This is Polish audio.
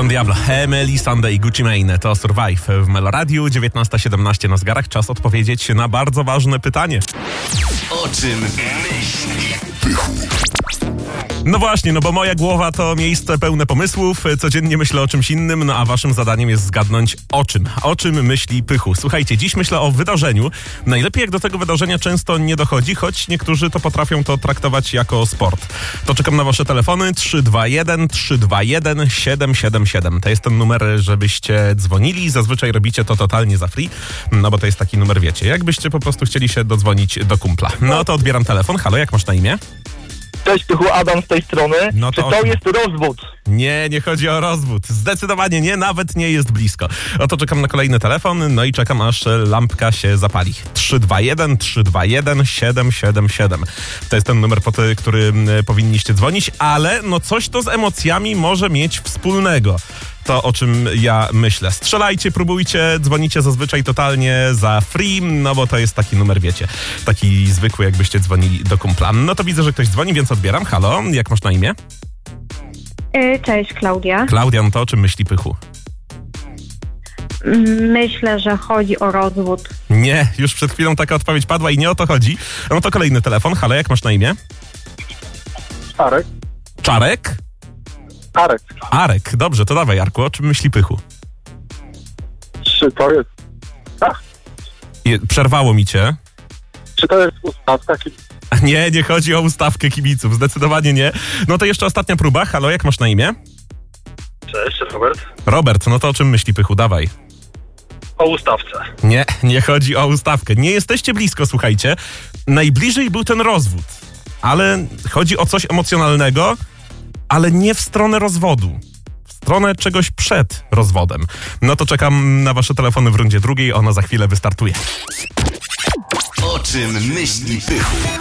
Don Diablo, Emily Sunday, Gucci Mane, to Survive w Meloradiu, 19:17 na zegarach. Czas odpowiedzieć na bardzo ważne pytanie. O czym myśli Pychu? No właśnie, bo moja głowa to miejsce pełne pomysłów, codziennie myślę o czymś innym, a waszym zadaniem jest zgadnąć o czym. O czym myśli Pychu? Słuchajcie, dziś myślę o wydarzeniu. Najlepiej jak do tego wydarzenia często nie dochodzi, choć niektórzy to potrafią to traktować jako sport. To czekam na wasze telefony 321 321 777. To jest ten numer, żebyście dzwonili. Zazwyczaj robicie to totalnie za free, bo to jest taki numer, wiecie. Jakbyście po prostu chcieli się dodzwonić do kumpla. No to odbieram telefon. Halo, jak masz na imię? Cześć, Pychu, Adam z tej strony. No to Czy to jest rozwód? Nie chodzi o rozwód. Zdecydowanie nie, nawet nie jest blisko. Oto czekam na kolejny telefon, no i czekam aż lampka się zapali. 321 321 777. To jest ten numer, pod który powinniście dzwonić, ale no coś to z emocjami może mieć wspólnego. To, o czym ja myślę. Strzelajcie, próbujcie, dzwonicie zazwyczaj totalnie za free, no bo to jest taki numer, wiecie, taki zwykły, jakbyście dzwonili do kumpla. No to widzę, że ktoś dzwoni, więc odbieram. Halo, jak masz na imię? Cześć, Klaudia. Klaudia, no to o czym myśli Pychu? Myślę, że chodzi o rozwód. Nie, już przed chwilą taka odpowiedź padła i nie o to chodzi. No to kolejny telefon. Halo, jak masz na imię? Arek. Czarek? Arek. Arek, dobrze, to dawaj, Arku, o czym myśli Pychu? Czy to jest... Przerwało mi cię. Czy to jest ustawka? Nie chodzi o ustawkę kibiców, zdecydowanie nie. No to jeszcze ostatnia próba. Halo, jak masz na imię? Cześć, Robert. Robert, no to o czym myśli Pychu? Dawaj. O ustawce. Nie chodzi o ustawkę. Nie jesteście blisko, słuchajcie. Najbliżej był ten rozwód, ale chodzi o coś emocjonalnego, ale nie w stronę rozwodu. W stronę czegoś przed rozwodem. No to czekam na wasze telefony w rundzie drugiej. Ona za chwilę wystartuje. O czym myśli Pychu?